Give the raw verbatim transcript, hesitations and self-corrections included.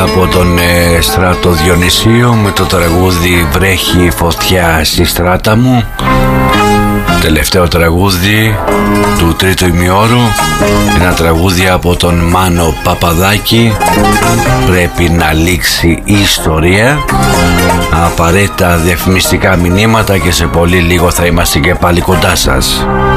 από τον ε, Στράτο Διονυσίου με το τραγούδι «Βρέχει φωτιά στη στράτα μου». Τελευταίο τραγούδι του τρίτου ημιώρου, ένα τραγούδι από τον Μάνο Παπαδάκη, «Πρέπει να λήξει η ιστορία». Απαραίτητα διαφημιστικά μηνύματα και σε πολύ λίγο θα είμαστε και πάλι κοντά σας.